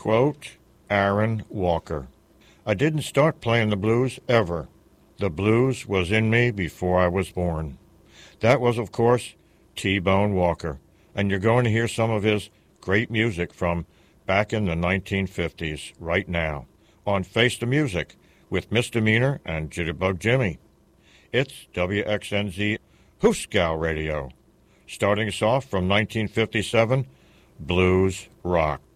Quote Aaron Walker. I didn't start playing the blues ever. The blues was in me before I was born. That was, of course, T-Bone Walker, and you're going to hear some of his great music from back in the 1950s right now on Face the Music with Misdemeanor and Jitterbug Jimmy. It's WXNZ Hooskow Radio. Starting us off from 1957, Blues Rock.